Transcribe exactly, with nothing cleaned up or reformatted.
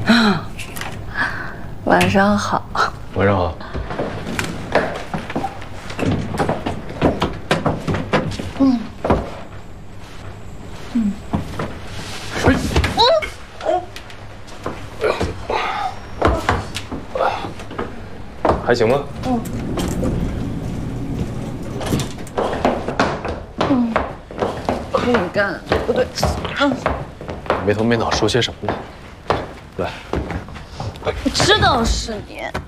晚上好。 晚上好。 嗯。嗯。 还行吗？ 嗯。嗯。可以干，不对。嗯。 没头没脑说些什么呢？来。 我知道是你。